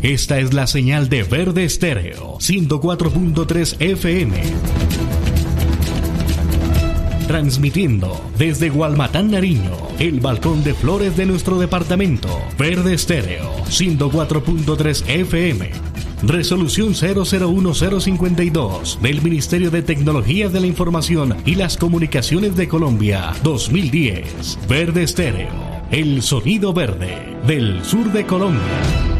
Esta es la señal de Verde Estéreo, 104.3 FM. Transmitiendo desde Gualmatán, Nariño, el balcón de flores de nuestro departamento. Verde Estéreo, 104.3 FM. Resolución 001052 del Ministerio de Tecnología de la Información y las Comunicaciones de Colombia, 2010. Verde Estéreo, el sonido verde del sur de Colombia.